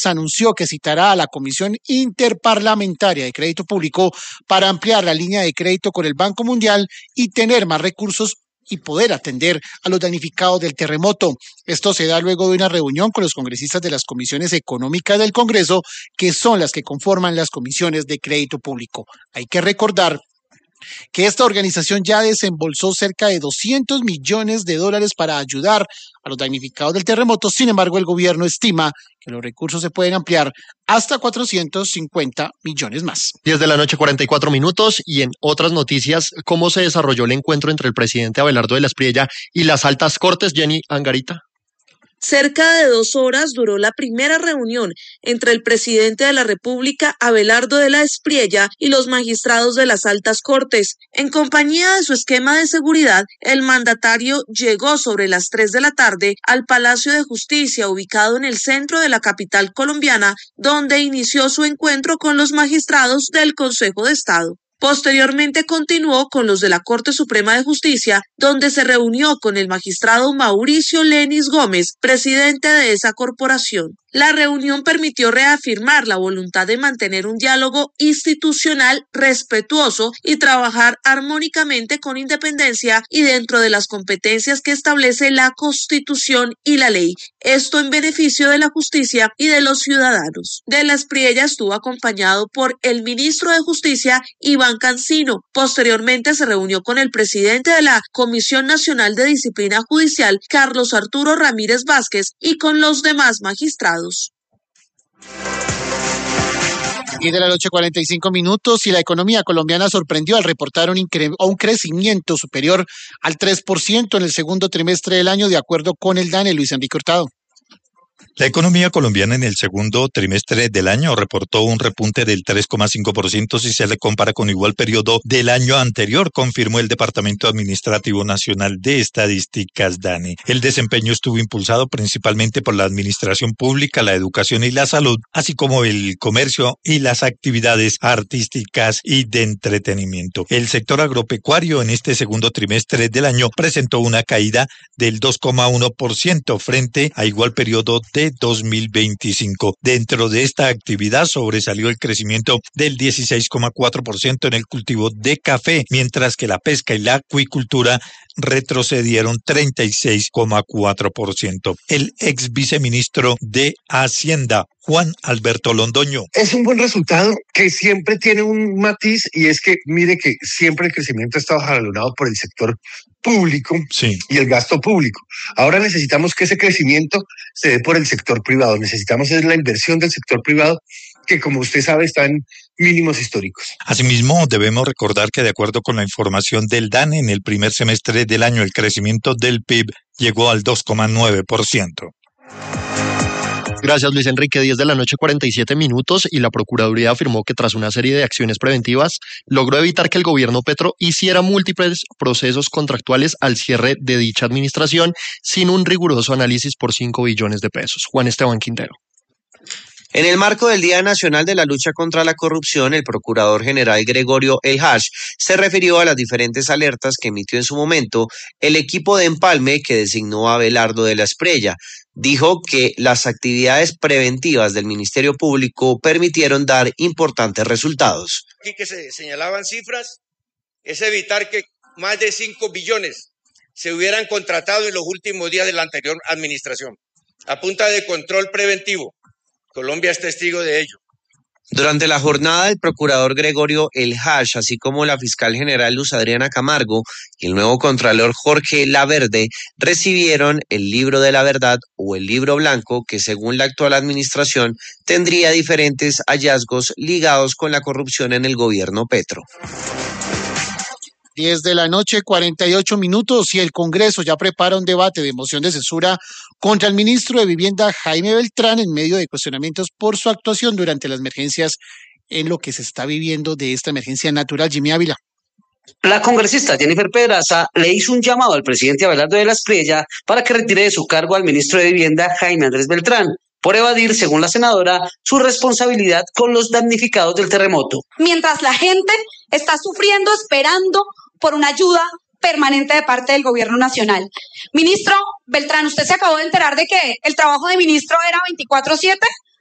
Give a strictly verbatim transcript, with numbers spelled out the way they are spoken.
anunció que citará a la Comisión Interparlamentaria de Crédito Público para ampliar la línea de crédito con el Banco Mundial y tener más recursos y poder atender a los damnificados del terremoto. Esto se da luego de una reunión con los congresistas de las comisiones económicas del Congreso, que son las que conforman las comisiones de crédito público. Hay que recordar que esta organización ya desembolsó cerca de doscientos millones de dólares para ayudar a los damnificados del terremoto. Sin embargo, el gobierno estima que los recursos se pueden ampliar hasta cuatrocientos cincuenta millones más. diez de la noche, cuarenta y cuatro minutos, y en otras noticias, ¿cómo se desarrolló el encuentro entre el presidente Abelardo de la Espriella y las altas cortes? Jenny Angarita. Cerca de dos horas duró la primera reunión entre el presidente de la República, Abelardo de la Espriella, y los magistrados de las altas cortes. En compañía de su esquema de seguridad, el mandatario llegó sobre las tres de la tarde al Palacio de Justicia, ubicado en el centro de la capital colombiana, donde inició su encuentro con los magistrados del Consejo de Estado. Posteriormente continuó con los de la Corte Suprema de Justicia, donde se reunió con el magistrado Mauricio Lenis Gómez, presidente de esa corporación. La reunión permitió reafirmar la voluntad de mantener un diálogo institucional respetuoso y trabajar armónicamente con independencia y dentro de las competencias que establece la Constitución y la ley. Esto en beneficio de la justicia y de los ciudadanos. De la Espriella estuvo acompañado por el ministro de Justicia, Iván Cancino. Posteriormente se reunió con el presidente de la Comisión Nacional de Disciplina Judicial, Carlos Arturo Ramírez Vázquez, y con los demás magistrados. Y de la noche, cuarenta y cinco minutos, y la economía colombiana sorprendió al reportar un, incre- un crecimiento superior al tres por ciento en el segundo trimestre del año, de acuerdo con el DANE. Luis Enrique Hurtado. La economía colombiana en el segundo trimestre del año reportó un repunte del tres coma cinco por ciento si se le compara con igual periodo del año anterior, confirmó el Departamento Administrativo Nacional de Estadísticas DANE. El desempeño estuvo impulsado principalmente por la administración pública, la educación y la salud, así como el comercio y las actividades artísticas y de entretenimiento. El sector agropecuario en este segundo trimestre del año presentó una caída del dos coma uno por ciento frente a igual periodo de dos mil veinticinco. Dentro de esta actividad sobresalió el crecimiento del dieciséis coma cuatro por ciento en el cultivo de café, mientras que la pesca y la acuicultura retrocedieron treinta y seis coma cuatro por ciento. El ex viceministro de Hacienda, Juan Alberto Londoño. Es un buen resultado que siempre tiene un matiz, y es que mire que siempre el crecimiento ha estado jalonado por el sector público sí. y el gasto público. Ahora necesitamos que ese crecimiento se dé por el sector privado. Necesitamos es la inversión del sector privado, que como usted sabe está en mínimos históricos. Asimismo, debemos recordar que de acuerdo con la información del DANE, en el primer semestre del año el crecimiento del P I B llegó al dos coma nueve por ciento. Gracias, Luis Enrique. diez de la noche, cuarenta y siete minutos, y la Procuraduría afirmó que tras una serie de acciones preventivas logró evitar que el gobierno Petro hiciera múltiples procesos contractuales al cierre de dicha administración sin un riguroso análisis por cinco billones de pesos. Juan Esteban Quintero. En el marco del Día Nacional de la Lucha contra la Corrupción, el Procurador General Gregorio El Hash se refirió a las diferentes alertas que emitió en su momento el equipo de empalme que designó a Abelardo de la Espriella. Dijo que las actividades preventivas del Ministerio Público permitieron dar importantes resultados. Aquí que se señalaban cifras, es evitar que más de cinco billones se hubieran contratado en los últimos días de la anterior administración, a punta de control preventivo. Colombia es testigo de ello. Durante la jornada, el procurador Gregorio El Hash, así como la fiscal general Luz Adriana Camargo y el nuevo contralor Jorge Laverde, recibieron el libro de la verdad o el libro blanco que, según la actual administración, tendría diferentes hallazgos ligados con la corrupción en el gobierno Petro. diez de la noche, cuarenta y ocho minutos, y el Congreso ya prepara un debate de moción de censura contra el ministro de Vivienda, Jaime Beltrán, en medio de cuestionamientos por su actuación durante las emergencias en lo que se está viviendo de esta emergencia natural. Jimmy Ávila. La congresista Jennifer Pedraza le hizo un llamado al presidente Abelardo de la Espriella para que retire de su cargo al ministro de Vivienda, Jaime Andrés Beltrán, por evadir, según la senadora, su responsabilidad con los damnificados del terremoto. Mientras la gente está sufriendo, esperando por una ayuda permanente de parte del gobierno nacional. Ministro Beltrán, ¿usted se acabó de enterar de que el trabajo de ministro era veinticuatro siete?